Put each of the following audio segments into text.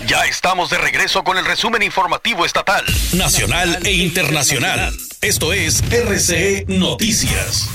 Ya estamos de regreso con el resumen informativo estatal, nacional e internacional. Esto es RCE Noticias.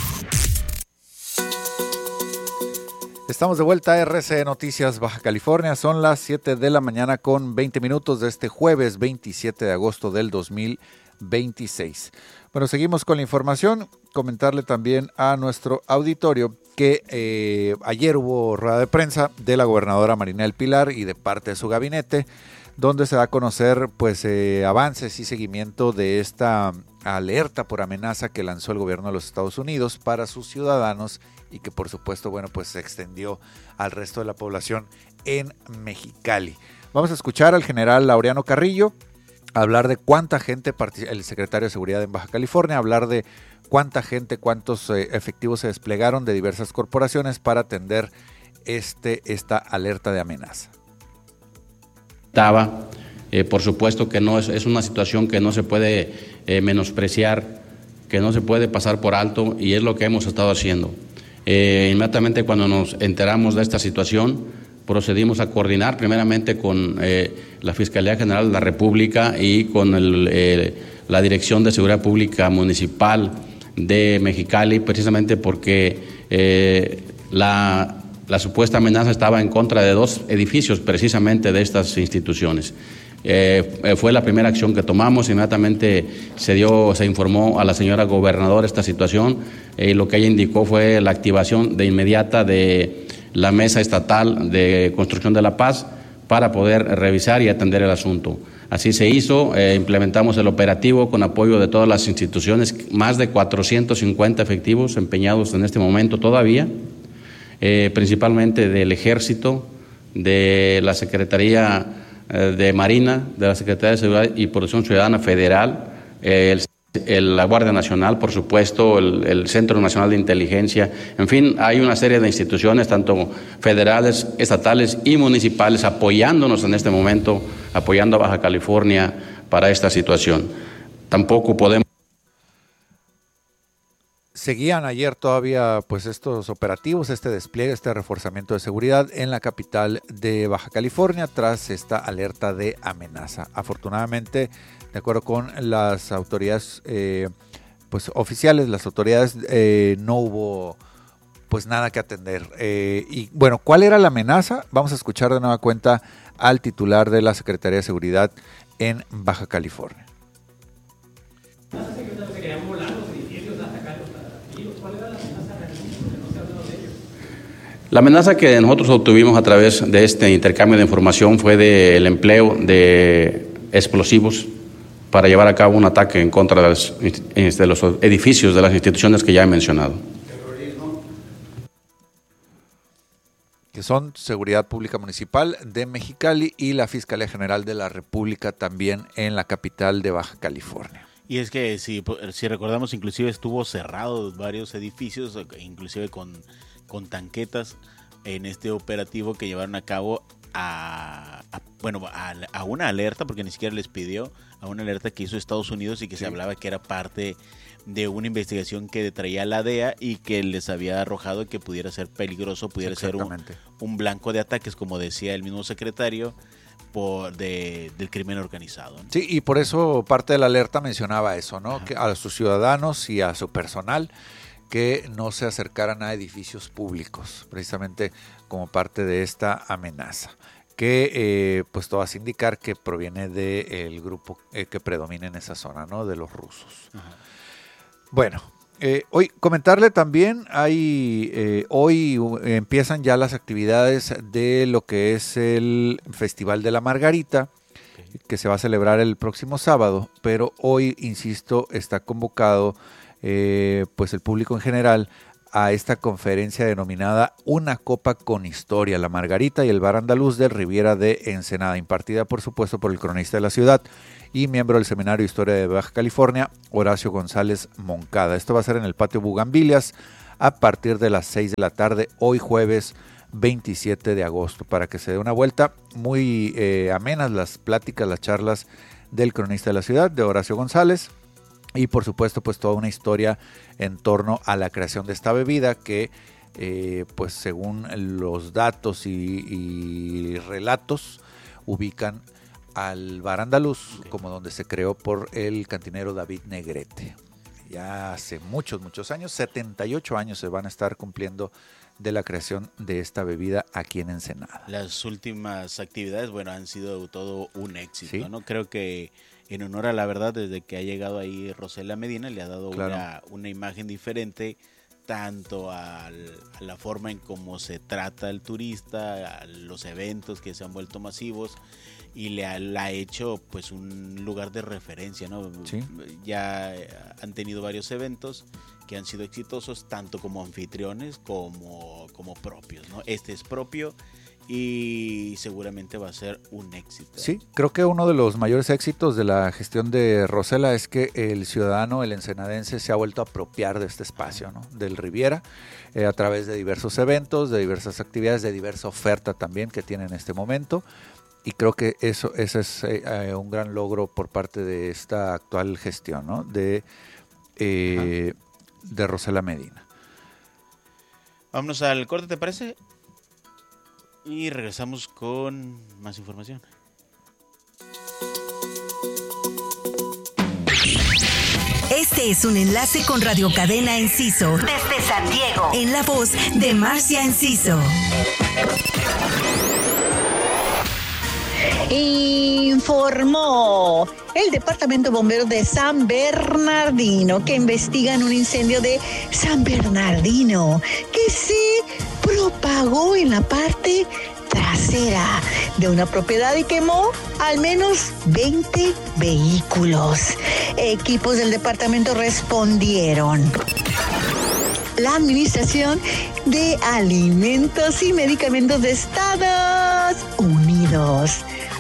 Estamos de vuelta a RCE Noticias Baja California. Son las 7 de la mañana con 20 minutos de este jueves 27 de agosto del 2026. Bueno, seguimos con la información. Comentarle también a nuestro auditorio que ayer hubo rueda de prensa de la gobernadora Marina del Pilar y de parte de su gabinete, donde se da a conocer pues avances y seguimiento de esta alerta por amenaza que lanzó el gobierno de los Estados Unidos para sus ciudadanos y que por supuesto, bueno, pues se extendió al resto de la población en Mexicali. Vamos a escuchar al general Laureano Carrillo hablar de cuánta gente, el secretario de Seguridad en Baja California, hablar de cuánta gente, cuántos efectivos se desplegaron de diversas corporaciones para atender esta alerta de amenaza. Por supuesto que no es una situación que no se puede menospreciar, que no se puede pasar por alto, y es lo que hemos estado haciendo. Inmediatamente cuando nos enteramos de esta situación, procedimos a coordinar primeramente con la Fiscalía General de la República y con la Dirección de Seguridad Pública Municipal de Mexicali, precisamente porque la supuesta amenaza estaba en contra de 2 edificios precisamente de estas instituciones. Fue la primera acción que tomamos. Inmediatamente se informó a la señora gobernadora esta situación, y lo que ella indicó fue la activación de inmediata de la Mesa Estatal de Construcción de la Paz para poder revisar y atender el asunto. Así se hizo, implementamos el operativo con apoyo de todas las instituciones, más de 450 efectivos empeñados en este momento todavía, principalmente del Ejército, de la Secretaría de Marina, de la Secretaría de Seguridad y Protección Ciudadana Federal, la Guardia Nacional, por supuesto, el Centro Nacional de Inteligencia. En fin, hay una serie de instituciones, tanto federales, estatales y municipales, apoyándonos en este momento, apoyando a Baja California para esta situación. Tampoco podemos... Seguían ayer todavía pues estos operativos, este despliegue, este reforzamiento de seguridad en la capital de Baja California tras esta alerta de amenaza. Afortunadamente, de acuerdo con las autoridades pues oficiales, las autoridades, no hubo pues nada que atender. Y bueno, ¿cuál era la amenaza? Vamos a escuchar de nueva cuenta al titular de la Secretaría de Seguridad en Baja California. La amenaza que nosotros obtuvimos a través de este intercambio de información fue del empleo de explosivos para llevar a cabo un ataque en contra de los edificios de las instituciones que ya he mencionado. Que son Seguridad Pública Municipal de Mexicali y la Fiscalía General de la República también en la capital de Baja California. Y es que si recordamos, inclusive estuvo cerrado varios edificios, inclusive con tanquetas en este operativo que llevaron a cabo a una alerta, porque ni siquiera les pidió, a una alerta que hizo Estados Unidos y que se hablaba que era parte de una investigación que traía la DEA y que les había arrojado que pudiera ser peligroso, pudiera ser un blanco de ataques, como decía el mismo secretario, del crimen organizado, ¿no? Sí, y por eso parte de la alerta mencionaba eso, ¿no? Que a sus ciudadanos y a su personal que no se acercaran a edificios públicos, precisamente como parte de esta amenaza, que pues todo hace indicar que proviene del grupo que predomina en esa zona, ¿no? De los rusos. Ajá. Bueno, hoy comentarle también, hoy empiezan ya las actividades de lo que es el Festival de la Margarita, que se va a celebrar el próximo sábado, pero hoy, insisto, está convocado pues el público en general a esta conferencia denominada Una Copa con Historia, la Margarita y el Bar Andaluz de Riviera de Ensenada, impartida por supuesto por el cronista de la ciudad y miembro del Seminario de Historia de Baja California, Horacio González Moncada. Esto va a ser en el Patio Bugambilias a partir de las 6 de la tarde, hoy jueves 27 de agosto, para que se dé una vuelta. Muy amenas las pláticas, las charlas del cronista de la ciudad, de Horacio González. Y por supuesto, pues toda una historia en torno a la creación de esta bebida que, pues según los datos y relatos, ubican al Bar Andaluz como donde se creó por el cantinero David Negrete. Ya hace muchos años, 78 años se van a estar cumpliendo de la creación de esta bebida aquí en Ensenada. Las últimas actividades, bueno, han sido todo un éxito, ¿Sí? ¿no? Creo que en honor a la verdad, desde que ha llegado ahí Rosela Medina, le ha dado Claro. una imagen diferente, tanto a la forma en cómo se trata al turista, a los eventos que se han vuelto masivos, y la ha hecho pues un lugar de referencia, ¿no? Sí. Ya han tenido varios eventos que han sido exitosos, tanto como anfitriones como propios, ¿no? Este es propio y seguramente va a ser un éxito. Sí, creo que uno de los mayores éxitos de la gestión de Rosela es que el ciudadano, el ensenadense, se ha vuelto a apropiar de este espacio, ¿no? Del Riviera, a través de diversos eventos, de diversas actividades, de diversa oferta también que tiene en este momento. Y creo que ese es un gran logro por parte de esta actual gestión, ¿no? de Rosela Medina. Vámonos al corte, ¿te parece? Y regresamos con más información. Este es un enlace con Radio Cadena Enciso desde San Diego, en la voz de Marcia Enciso. Informó el Departamento Bombero de San Bernardino que investigan un incendio de San Bernardino que se propagó en la parte trasera de una propiedad y quemó al menos 20 vehículos. Equipos del departamento respondieron. La Administración de Alimentos y Medicamentos de Estados Unidos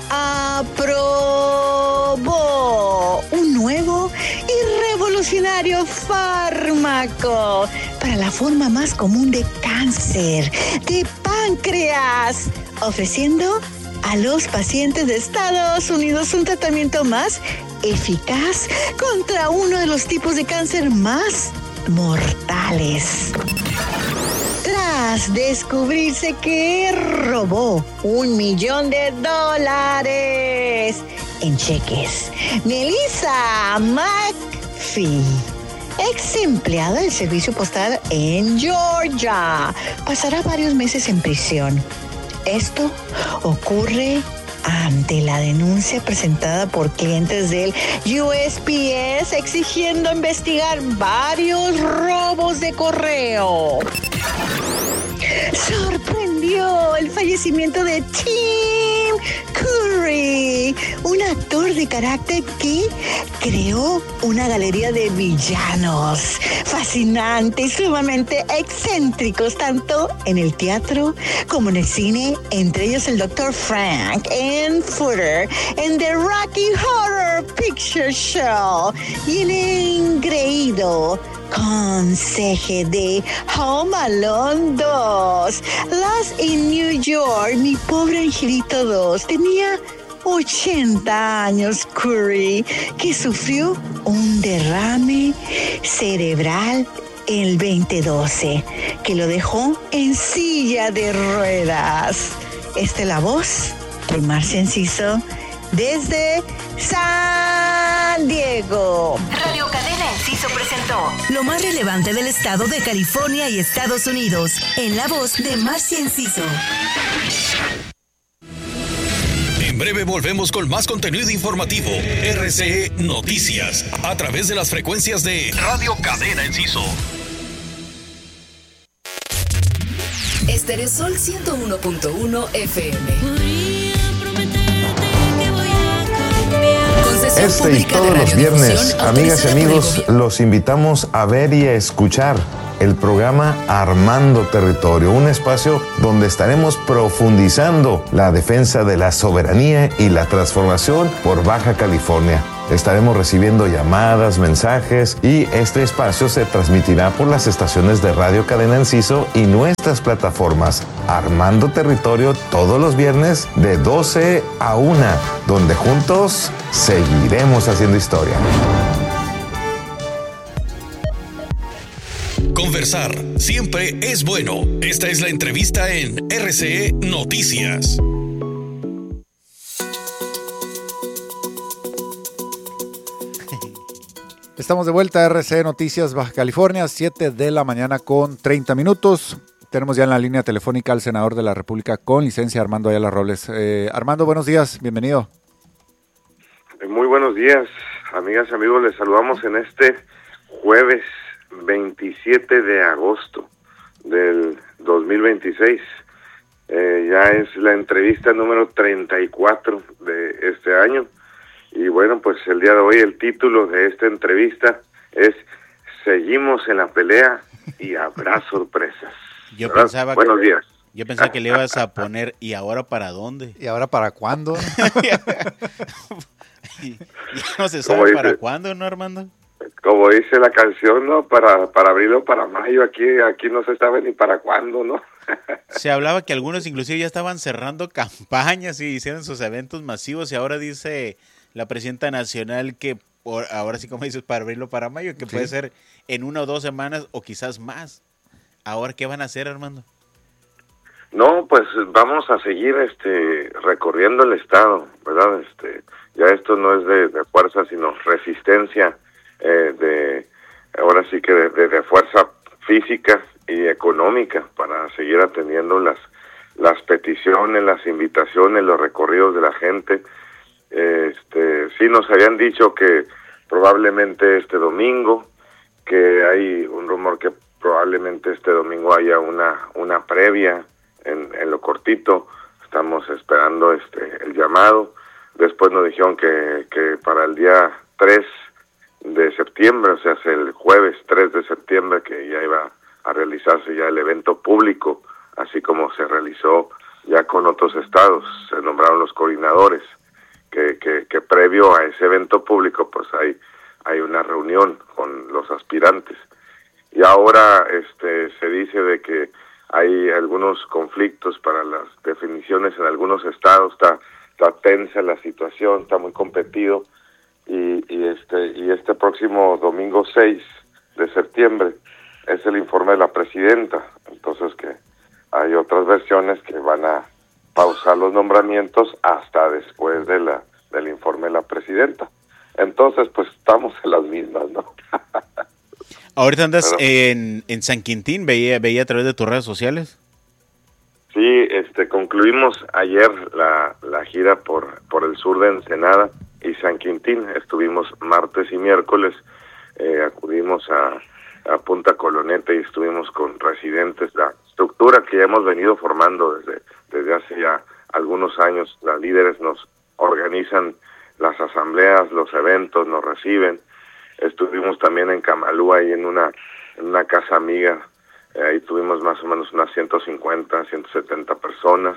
aprobó un nuevo y revolucionario fármaco para la forma más común de cáncer de páncreas, ofreciendo a los pacientes de Estados Unidos un tratamiento más eficaz contra uno de los tipos de cáncer más mortales. Tras descubrirse que robó $1 millón en cheques, Melissa McPhee, ex empleada del servicio postal en Georgia, pasará varios meses en prisión. Esto ocurre ante la denuncia presentada por clientes del USPS exigiendo investigar varios robos de correo. Sorprendió el fallecimiento de Tim Curry, un actor de carácter que creó una galería de villanos fascinantes y sumamente excéntricos, tanto en el teatro como en el cine, entre ellos el Dr. Frank Footer en The Rocky Horror Picture Show y el engreído conserje de Home Alone 2. Last in New York, mi pobre angelito 2, tenía 80 años Curry, que sufrió un derrame cerebral el 2012, que lo dejó en silla de ruedas. Esta es la voz de Marcia Enciso desde San Diego. Radio Cadena Enciso presentó lo más relevante del estado de California y Estados Unidos, en la voz de Marcia Enciso. En breve volvemos con más contenido informativo. RCE Noticias, a través de las frecuencias de Radio Cadena Enciso. Estereosol 101.1 FM. Este y todos los viernes, amigas y amigos, los invitamos a ver y a escuchar el programa Armando Territorio, un espacio donde estaremos profundizando la defensa de la soberanía y la transformación por Baja California. Estaremos recibiendo llamadas, mensajes y este espacio se transmitirá por las estaciones de Radio Cadena Enciso y nuestras plataformas Armando Territorio todos los viernes de 12 a 1, donde juntos seguiremos haciendo historia. Conversar siempre es bueno. Esta es la entrevista en RCE Noticias. Estamos de vuelta a RCE Noticias Baja California, 7 de la mañana con 30 minutos. Tenemos ya en la línea telefónica al senador de la República con licencia, Armando Ayala Robles. Armando, buenos días, bienvenido. Muy buenos días, amigas y amigos. Les saludamos en este jueves 27 de agosto del 2026. Ya es la entrevista número 34 de este año. Y bueno, pues el día de hoy el título de esta entrevista es Seguimos en la pelea y habrá sorpresas. Yo pensaba que le ibas a poner ¿y ahora para dónde? ¿Y ahora para cuándo? Ya no se sabe para cuándo, ¿no, Armando? Como dice la canción, ¿no? Para abril o para mayo, aquí no se sabe ni para cuándo, ¿no? Se hablaba que algunos inclusive ya estaban cerrando campañas y hicieron sus eventos masivos y ahora dice la presidenta nacional que ahora sí, como dices, para abril o para mayo, que puede ser en 1 o 2 semanas o quizás más. Ahora, ¿qué van a hacer, Armando? No, pues vamos a seguir recorriendo el estado, ¿verdad? Ya esto no es de fuerza, sino resistencia, ahora sí que de fuerza física y económica para seguir atendiendo las peticiones, las invitaciones, los recorridos de la gente. Sí nos habían dicho que probablemente este domingo, que hay un rumor que probablemente este domingo haya una previa en lo cortito. Estamos esperando el llamado. Después nos dijeron que para el día 3 de septiembre, o sea, es el jueves 3 de septiembre, que ya iba a realizarse ya el evento público, así como se realizó ya con otros estados. Se nombraron los coordinadores, que previo a ese evento público pues hay una reunión con los aspirantes. Y ahora se dice de que hay algunos conflictos para las definiciones en algunos estados. Está tensa la situación, está muy competido, y este próximo domingo 6 de septiembre es el informe de la presidenta. Entonces que hay otras versiones que van a pausar los nombramientos hasta después del informe de la presidenta. Entonces pues estamos en las mismas, ¿no? Ahorita andas en San Quintín, veía a través de tus redes sociales. Sí, concluimos ayer la gira por el sur de Ensenada y San Quintín. Estuvimos martes y miércoles, acudimos a Punta Coloneta y estuvimos con residentes. La estructura que ya hemos venido formando desde hace ya algunos años, las líderes nos organizan las asambleas, los eventos, nos reciben. Estuvimos también en Camalú, ahí en una casa amiga. Ahí tuvimos más o menos unas 150, 170 personas.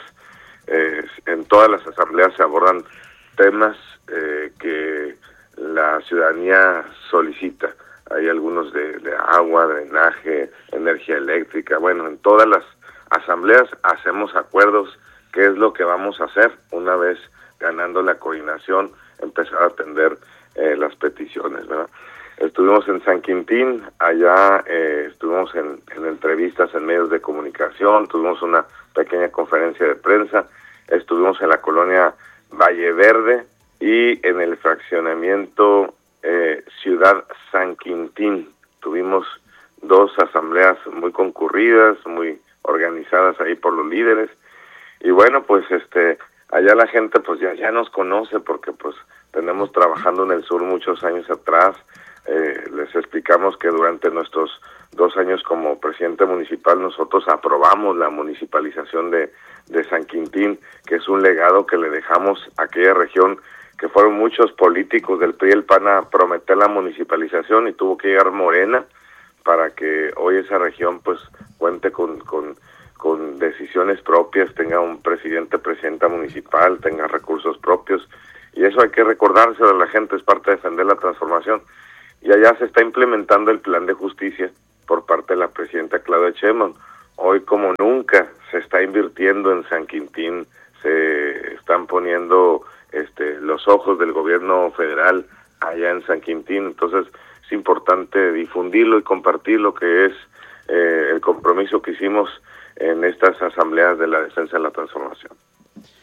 En todas las asambleas se abordan temas que la ciudadanía solicita. Hay algunos de agua, drenaje, energía eléctrica. Bueno, en todas las asambleas hacemos acuerdos qué es lo que vamos a hacer una vez ganando la coordinación, empezar a atender las peticiones, ¿verdad? Estuvimos en San Quintín, allá estuvimos en entrevistas en medios de comunicación, tuvimos una pequeña conferencia de prensa, estuvimos en la colonia Valle Verde y en el fraccionamiento Ciudad San Quintín. Tuvimos 2 asambleas muy concurridas, muy organizadas ahí por los líderes. Y bueno, pues allá la gente pues ya nos conoce porque pues tenemos trabajando en el sur muchos años atrás. Les explicamos que durante nuestros 2 años como presidente municipal nosotros aprobamos la municipalización de San Quintín, que es un legado que le dejamos a aquella región, que fueron muchos políticos del PRI y el PAN a prometer la municipalización y tuvo que llegar Morena para que hoy esa región pues cuente con decisiones propias, tenga un presidenta municipal, tenga recursos propios, y eso hay que recordárselo a la gente, es parte de defender la transformación. Y allá se está implementando el plan de justicia por parte de la presidenta Claudia Sheinbaum. Hoy como nunca se está invirtiendo en San Quintín, se están poniendo los ojos del gobierno federal allá en San Quintín. Entonces es importante difundirlo y compartir lo que es el compromiso que hicimos en estas asambleas de la defensa de la transformación.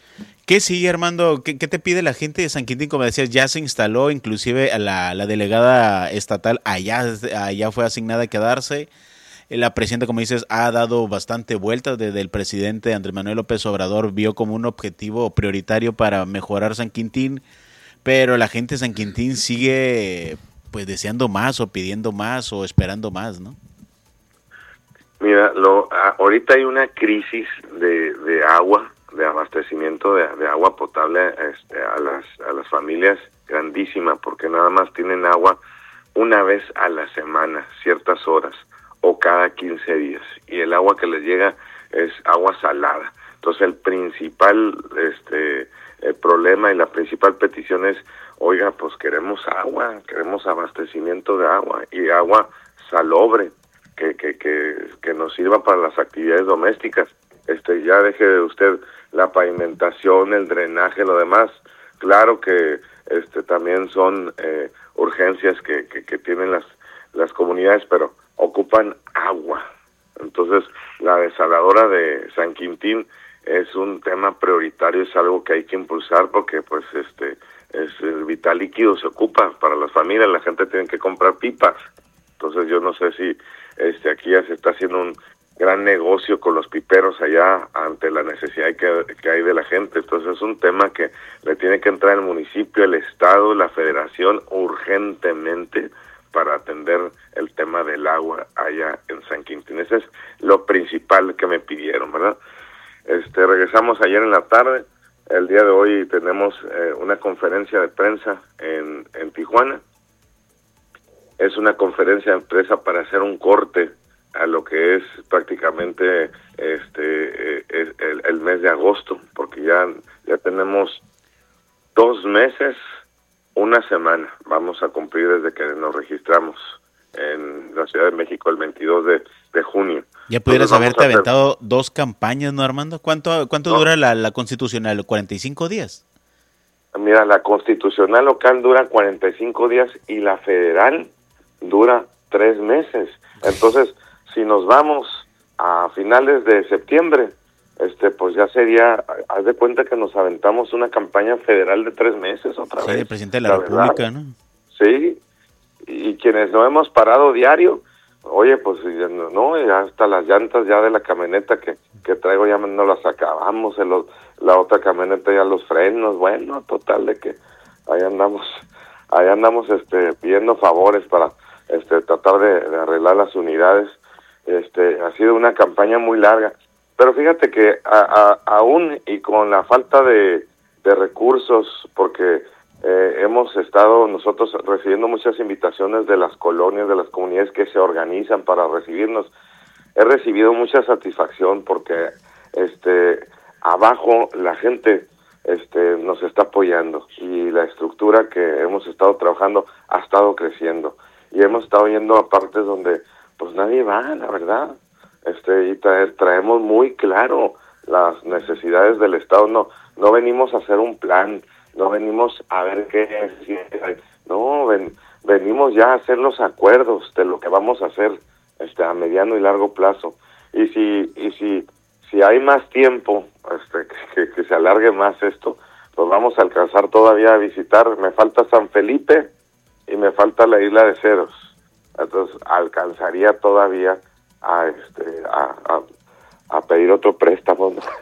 ¿Qué sigue, Armando? ¿Qué te pide la gente de San Quintín? Como decías, ya se instaló, inclusive a la delegada estatal allá fue asignada a quedarse. La presidenta, como dices, ha dado bastante vueltas desde el presidente Andrés Manuel López Obrador, vio como un objetivo prioritario para mejorar San Quintín, pero la gente de San Quintín sigue pues deseando más o pidiendo más o esperando más, ¿no? Mira, ahorita hay una crisis de agua, de abastecimiento de agua potable a las familias grandísima, porque nada más tienen agua una vez a la semana, ciertas horas, o cada 15 días, y el agua que les llega es agua salada. Entonces el principal el problema y la principal petición es, oiga, pues queremos agua, queremos abastecimiento de agua, y agua salobre, que nos sirva para las actividades domésticas. Ya deje de usted la pavimentación, el drenaje, lo demás. Claro que también son urgencias que tienen las comunidades, pero ocupan agua. Entonces, la desaladora de San Quintín es un tema prioritario, es algo que hay que impulsar porque pues el vital líquido se ocupa para las familias, la gente tiene que comprar pipas. Entonces, yo no sé si aquí ya se está haciendo un gran negocio con los piperos allá ante la necesidad que hay de la gente. Entonces, es un tema que le tiene que entrar el municipio, el estado, la federación urgentemente para atender el tema del agua allá en San Quintín. Ese es lo principal que me pidieron, ¿verdad? Regresamos ayer en la tarde. El día de hoy tenemos una conferencia de prensa en Tijuana. Es una conferencia de prensa para hacer un corte a lo que es prácticamente el mes de agosto, porque ya tenemos 2 meses, 1 semana, vamos a cumplir desde que nos registramos en la Ciudad de México el 22 de junio. Ya pudieras haberte aventado 2 campañas, ¿no, Armando? ¿Cuánto dura la constitucional? ¿45 días? Mira, la constitucional local dura 45 días y la federal dura 3 meses. Entonces, si nos vamos a finales de septiembre, pues ya sería, haz de cuenta que nos aventamos una campaña federal de 3 meses otra vez. Sí, el presidente de la República, verdad, ¿no? Sí, y quienes no hemos parado diario, oye, pues no, ya hasta las llantas ya de la camioneta que traigo ya no las acabamos, la otra camioneta ya los frenos, bueno, total de que ahí andamos pidiendo favores para tratar de arreglar las unidades. Ha sido una campaña muy larga. Pero fíjate que aún y con la falta de recursos, porque hemos estado nosotros recibiendo muchas invitaciones de las colonias, de las comunidades que se organizan para recibirnos, he recibido mucha satisfacción porque abajo la gente nos está apoyando y la estructura que hemos estado trabajando ha estado creciendo y hemos estado yendo a partes donde pues nadie va, la verdad. Y traemos muy claro las necesidades del Estado. No venimos a hacer un plan, no venimos a ver qué es, no, venimos ya a hacer los acuerdos de lo que vamos a hacer a mediano y largo plazo. Y si hay más tiempo, que se alargue más esto, pues vamos a alcanzar todavía a visitar. Me falta San Felipe y me falta la Isla de Ceros. Entonces alcanzaría todavía a pedir otro préstamo, ¿no?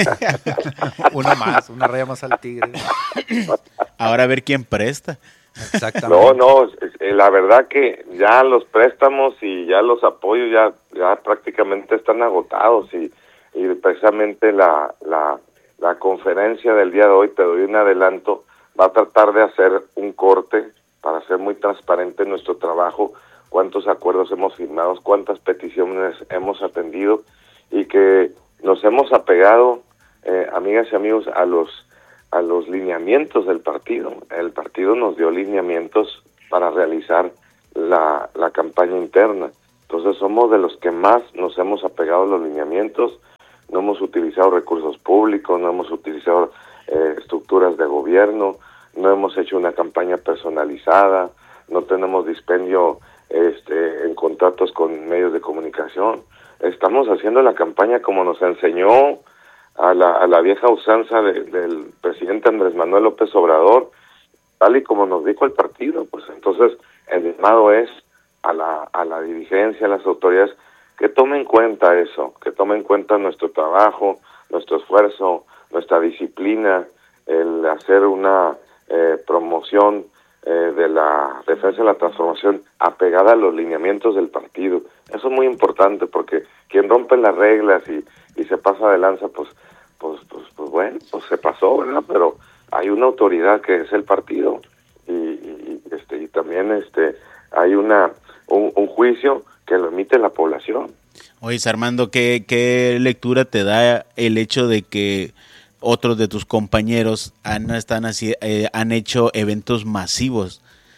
una raya más al tigre. Ahora a ver quién presta. Exactamente. No, la verdad que ya los préstamos y ya los apoyos ya prácticamente están agotados y precisamente la conferencia del día de hoy, te doy un adelanto, va a tratar de hacer un corte para ser muy transparente en nuestro trabajo, cuántos acuerdos hemos firmado, cuántas peticiones hemos atendido y que nos hemos apegado, amigas y amigos, a los lineamientos del partido. El partido nos dio lineamientos para realizar la campaña interna. Entonces somos de los que más nos hemos apegado a los lineamientos. No hemos utilizado recursos públicos, no hemos utilizado estructuras de gobierno, no hemos hecho una campaña personalizada, no tenemos dispendio en contratos con medios de comunicación. Estamos haciendo la campaña como nos enseñó a la vieja usanza del presidente Andrés Manuel López Obrador, tal y como nos dijo el partido. Pues entonces el llamado es a la dirigencia, a las autoridades, que tomen en cuenta eso, que tomen en cuenta nuestro trabajo, nuestro esfuerzo, nuestra disciplina, el hacer una promoción de la defensa de la transformación apegada a los lineamientos del partido. Eso es muy importante, porque quien rompe las reglas y se pasa de lanza, pues bueno, pues se pasó, ¿verdad? Pero hay una autoridad que es el partido y también hay un juicio que lo emite la población. Oye, Armando, ¿qué lectura te da el hecho de que otros de tus compañeros han hecho eventos masivos?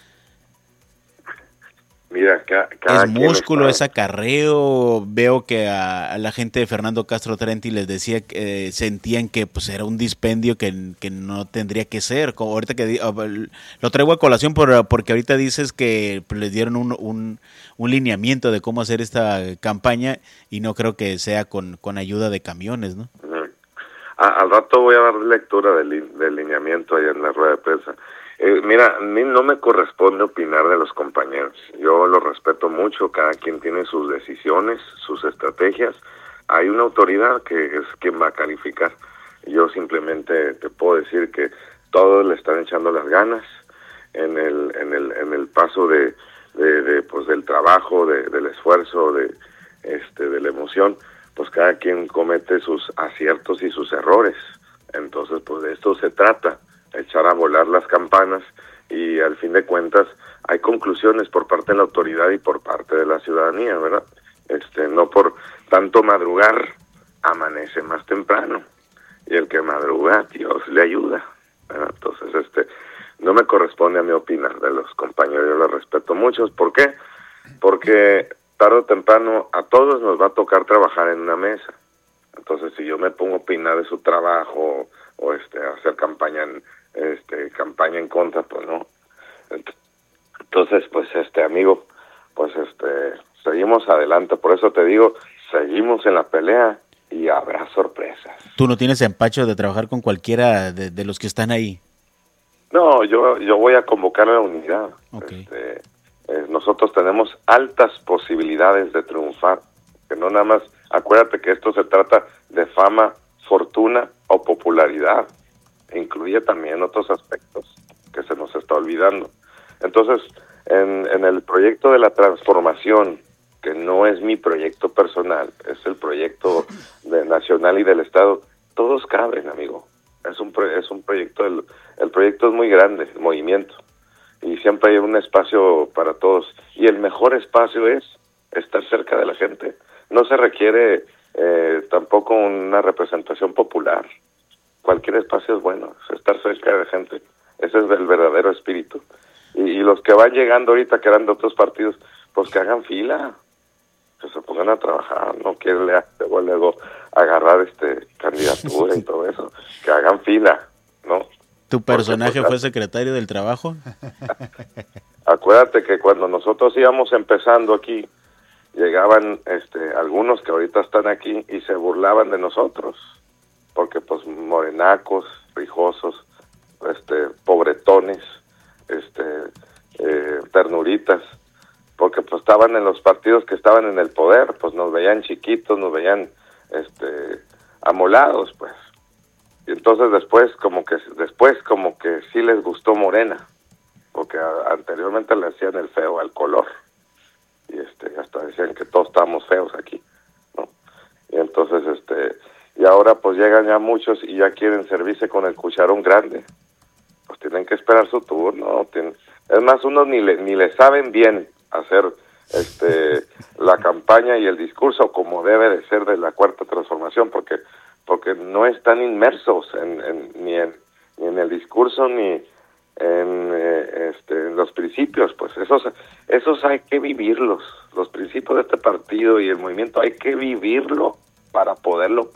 Mira, cada es músculo, es acarreo. Veo que a la gente de Fernando Castro Trenti les decía que sentían que pues era un dispendio que no tendría que ser. Como ahorita que lo traigo a colación porque ahorita dices que pues, les dieron un lineamiento de cómo hacer esta campaña y no creo que sea con ayuda de camiones, ¿no? Al rato voy a dar lectura del lineamiento ahí en la rueda de prensa. Mira, a mí no me corresponde opinar de los compañeros. Yo los respeto mucho, cada quien tiene sus decisiones, sus estrategias. Hay una autoridad que es quien va a calificar. Yo simplemente te puedo decir que todos le están echando las ganas en el paso pues del trabajo, del esfuerzo, de la emoción. Pues cada quien comete sus aciertos y sus errores. Entonces, pues de esto se trata, echar a volar las campanas, y al fin de cuentas hay conclusiones por parte de la autoridad y por parte de la ciudadanía, ¿verdad? No por tanto madrugar, amanece más temprano, y el que madruga, Dios le ayuda, ¿verdad? Entonces, no me corresponde a mí opinar de los compañeros, yo los respeto mucho. ¿Por qué? Porque tarde o temprano a todos nos va a tocar trabajar en una mesa. Entonces, si yo me pongo a opinar de su trabajo o hacer campaña en contra, pues no. Entonces, pues amigo, pues seguimos adelante. Por eso te digo, seguimos en la pelea y habrá sorpresas. ¿Tú no tienes empacho de trabajar con cualquiera de los que están ahí? No, yo voy a convocar a la unidad. Okay. Nosotros tenemos altas posibilidades de triunfar, que no nada más, acuérdate que esto se trata de fama, fortuna o popularidad, incluye también otros aspectos que se nos está olvidando. Entonces, en el proyecto de la transformación, que no es mi proyecto personal, es el proyecto nacional y del Estado, todos caben, amigo. Es un proyecto, el proyecto es muy grande, el movimiento, y siempre hay un espacio para todos, y el mejor espacio es estar cerca de la gente. No se requiere tampoco una representación popular. Cualquier espacio es bueno, es estar cerca de la gente. Ese es el verdadero espíritu. Y los que van llegando ahorita, que eran de otros partidos, pues que hagan fila, que se pongan a trabajar, no quieren luego agarrar candidatura y todo eso, que hagan fila, ¿no? ¿Tu personaje fue secretario del Trabajo? Acuérdate que cuando nosotros íbamos empezando aquí, llegaban algunos que ahorita están aquí y se burlaban de nosotros, porque pues morenacos, rijosos, pobretones, ternuritas, porque pues estaban en los partidos que estaban en el poder, pues nos veían chiquitos, nos veían amolados, pues. Y entonces después como que sí les gustó Morena, porque anteriormente le hacían el feo al color, y hasta decían que todos estábamos feos aquí, ¿no? Y entonces y ahora pues llegan ya muchos y ya quieren servirse con el cucharón grande, pues tienen que esperar su turno. Es más, unos ni le saben bien hacer la campaña y el discurso como debe de ser de la Cuarta Transformación, porque no están inmersos ni en el discurso ni en los principios. Pues esos hay que vivirlos, los principios de este partido y el movimiento hay que vivirlo para poderlo